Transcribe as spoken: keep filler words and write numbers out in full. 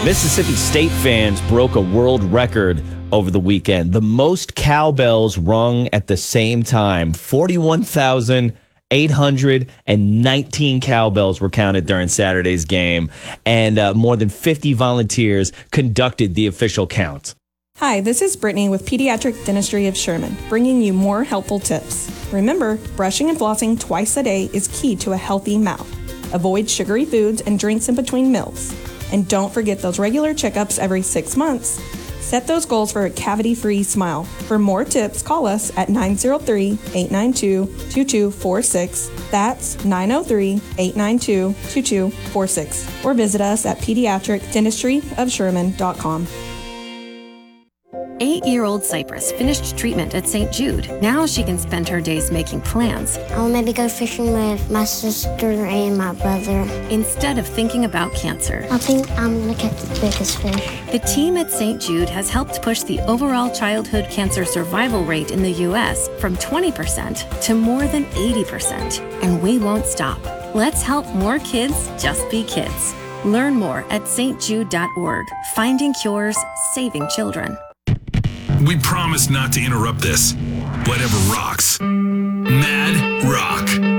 Mississippi State fans broke a world record over the weekend. The most cowbells rung at the same time. forty-one thousand eight hundred nineteen cowbells were counted during Saturday's game, and uh, more than fifty volunteers conducted the official count. Hi, this is Brittany with Pediatric Dentistry of Sherman, bringing you more helpful tips. Remember, brushing and flossing twice a day is key to a healthy mouth. Avoid sugary foods and drinks in between meals. And don't forget those regular checkups every six months. Set those goals for a cavity-free smile. For more tips, call us at nine oh three, eight nine two, two two four six. That's nine oh three, eight nine two, two two four six. Or visit us at pediatric dentistry of sherman dot com. Eight-year-old Cypress finished treatment at Saint Jude. Now she can spend her days making plans I'll maybe go fishing with my sister and my brother. instead of thinking about cancer. I think I'm gonna catch the biggest fish. The team at Saint Jude has helped push the overall childhood cancer survival rate in the U S from twenty percent to more than eighty percent. And we won't stop. Let's help more kids just be kids. Learn more at s t jude dot org. Finding cures, saving children. We promise not to interrupt this. Whatever rocks. Mad Rock.